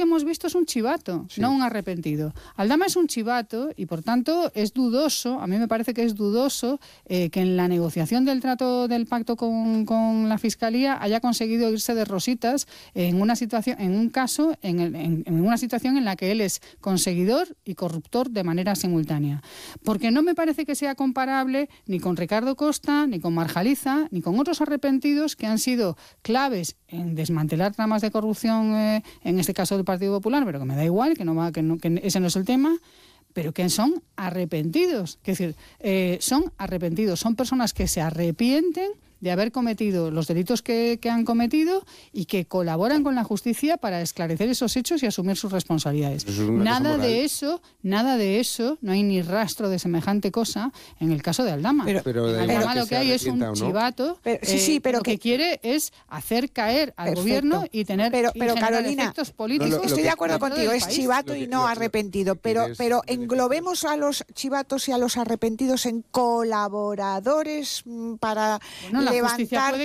hemos visto es un chivato, no un arrepentido. Aldama es un chivato y, por tanto, es dudoso, a mí me parece que es dudoso que en la negociación del trato del pacto con la Fiscalía haya conseguido irse de rositas en una situación, en un caso, en una situación en la que él es conseguidor y corruptor de manera simultánea. Porque no me parece que sea comparable ni con Ricardo Costa, ni con Marjaliza, ni con otros arrepentidos que han sido claves en desmantelar tramas de corrupción, en este caso del Partido Popular, pero que me da igual, que ese no es el tema, pero que son arrepentidos. Es decir, son arrepentidos, son personas que se arrepienten de haber cometido los delitos que han cometido y que colaboran con la justicia para esclarecer esos hechos y asumir sus responsabilidades. Nada de eso, no hay ni rastro de semejante cosa en el caso de Aldama. Pero Aldama lo que hay es un chivato pero que quiere es hacer caer al gobierno y tener pero Carolina, efectos políticos. Estoy de acuerdo contigo, es chivato y no arrepentido, pero englobemos a los chivatos y a los arrepentidos en colaboradores para levantar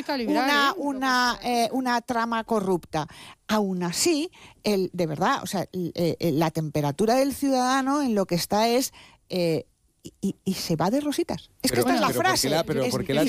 una trama corrupta. Aún así, de verdad, o sea, la temperatura del ciudadano en lo que está es y se va de rositas. Es que esta es la frase. ¿Por qué la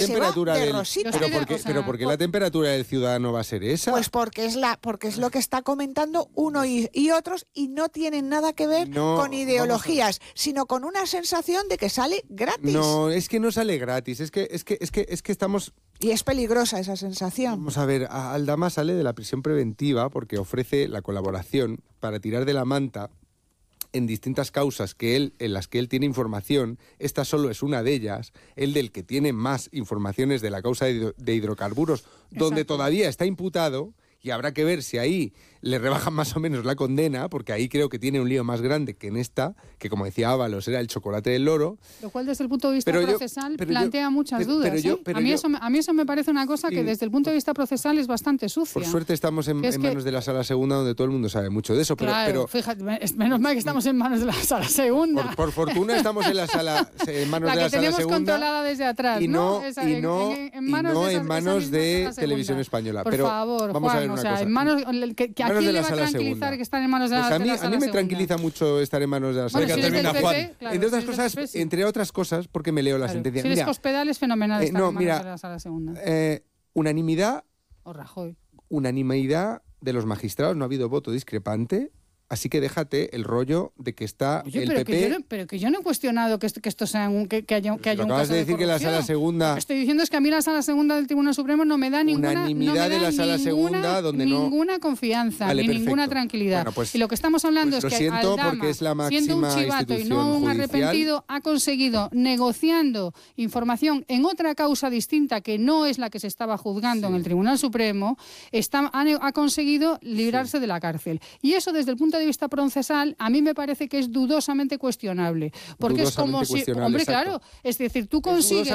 temperatura del ciudadano va a ser esa? Pues porque es lo que está comentando uno y otros, y no tienen nada que ver con ideologías, sino con una sensación de que sale gratis. No, es que no sale gratis, es que estamos... Y es peligrosa esa sensación. Vamos a ver, Aldama sale de la prisión preventiva porque ofrece la colaboración para tirar de la manta en distintas causas en las que él tiene información. Esta solo es una de ellas, el del que tiene más informaciones de la causa de hidrocarburos, donde todavía está imputado, y habrá que ver si ahí le rebajan más o menos la condena, porque ahí creo que tiene un lío más grande que en esta, que como decía Ábalos, era el chocolate del loro. Lo cual desde el punto de vista procesal plantea muchas dudas. A mí eso me parece una cosa que desde el punto de vista procesal es bastante sucia. Por suerte estamos en manos de la Sala Segunda, donde todo el mundo sabe mucho de eso. Pero fíjate, menos mal que estamos en manos de la Sala Segunda. Por fortuna estamos en manos de la Sala Segunda. La que tenemos controlada desde atrás. Y no en manos de Televisión Española. Por favor, vamos a ver una cosa. ¿A quién le va a tranquilizar que están en manos de la Sala Segunda? A mí me tranquiliza mucho estar en manos de la Sala Segunda. Entre otras cosas, porque me leo la sentencia. Si eres Cospedal es fenomenal estar en manos de la Sala Segunda. Unanimidad. O Rajoy. Unanimidad de los magistrados, no ha habido voto discrepante. Así que déjate el rollo de que está el PP... Pero que yo no he cuestionado que esto sea que haya un caso de corrupción. Acabas de decir que la Sala Segunda... Lo que estoy diciendo es que a mí la Sala Segunda del Tribunal Supremo no me da unanimidad de la Sala Segunda, donde ninguna confianza, ni ninguna tranquilidad. Bueno, pues, y lo que estamos hablando es que Aldama, es la siendo un chivato y no un arrepentido, ha conseguido, negociando información en otra causa distinta que no es la que se estaba juzgando en el Tribunal Supremo, ha conseguido librarse de la cárcel. Y eso, desde el punto de vista procesal, a mí me parece que es dudosamente cuestionable. Porque es como si... Hombre, claro, es decir, tú consigues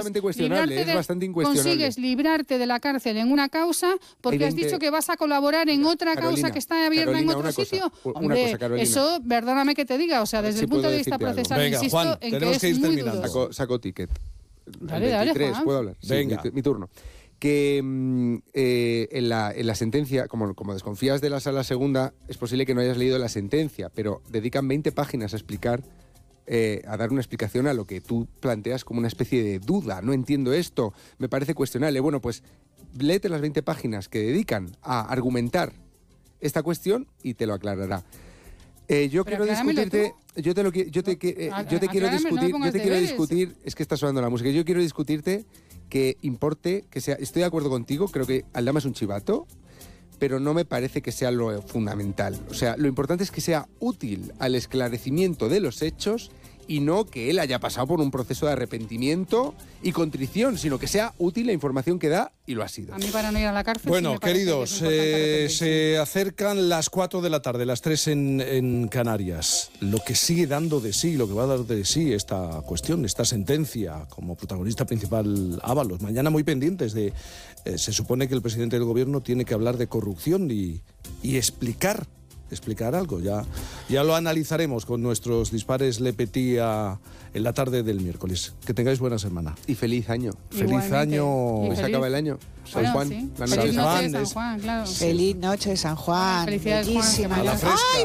librarte de la cárcel en una causa porque has dicho que vas a colaborar en otra causa que está abierta en otro sitio. Hombre, eso, perdóname que te diga, o sea, desde el punto de vista procesal, venga, insisto, Juan, en que es muy dudoso. Saco ticket. Dale, 23, Juan. ¿puedo hablar? Venga. Sí, mi turno. Que en la sentencia, como desconfías de la Sala Segunda, es posible que no hayas leído la sentencia, pero dedican 20 páginas a explicar, a dar una explicación a lo que tú planteas como una especie de duda. No entiendo esto, me parece cuestionable. Bueno, pues léete las 20 páginas que dedican a argumentar esta cuestión y te lo aclarará. Yo quiero discutirte, yo te quiero discutir, es que está sonando la música, yo quiero discutirte que importe, que sea, estoy de acuerdo contigo, creo que Aldama es un chivato, pero no me parece que sea lo fundamental. O sea, lo importante es que sea útil al esclarecimiento de los hechos y no que él haya pasado por un proceso de arrepentimiento y contrición, sino que sea útil la información que da, y lo ha sido. A mí, para no ir a la cárcel... Bueno, queridos, se acercan las 4 de la tarde, las 3 en Canarias. Lo que sigue dando de sí, lo que va a dar de sí esta cuestión, esta sentencia, como protagonista principal Ábalos. Mañana muy pendientes de... se supone que el presidente del gobierno tiene que hablar de corrupción y explicar algo. Ya lo analizaremos con nuestros dispares Le Petit en la tarde del miércoles. Que tengáis buena semana. Y feliz año. Feliz año. Se acaba el año. San Juan. Sí. La noche de San Juan. San Juan, claro. Feliz noche de San Juan. Felicidades, bellísima. Juan. A la fresca.